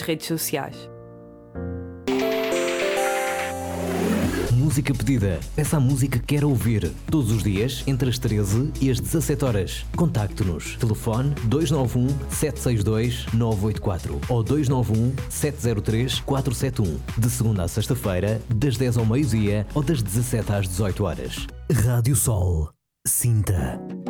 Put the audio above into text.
redes sociais. Música pedida. Peça a música que quer ouvir. Todos os dias, entre as 13 e as 17 horas. Contacte-nos. Telefone 291 762 984 ou 291 703 471. De segunda a sexta-feira, das 10 ao meio-dia ou das 17 às 18 horas. Rádio Sol. Sinta.